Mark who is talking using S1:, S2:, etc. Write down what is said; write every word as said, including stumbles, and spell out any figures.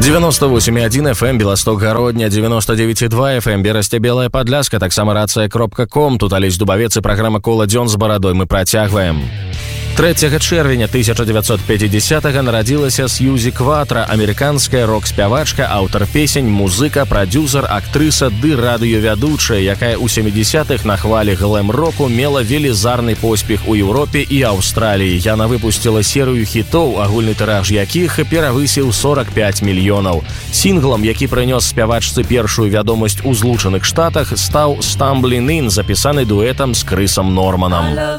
S1: девяносто восемь и один эф эм Белосток Гародня, девяносто девять и два эф эм Берасце Белая Падляска, таксама рацыя кропка ком. Тут Алесь Дубавец і праграма «Кола дзён з барадой». Мы працягваем. трэцяга чэрвеня тысяча дзевяцьсот пяцідзясятага нарадзілася Сьюзі Кватра, амерыканская рок-спявачка, аўтар песень, музыка, прадзюсар, актрыса ды радыёвядучая, якая ў сямідзесятых на хвалі глэм-року мела велізарны поспех у Еўропе і Аўстраліі. Яна выпусціла серыю хітоў, агульны тыраж якіх перавысіў сорок пяць мільёнаў. Сінглам, які прынёс спявачцы першую вядомасць у Злучаных Штатах, стаў «Stumbling In», запісаны дуэтам з Крысам Норманам.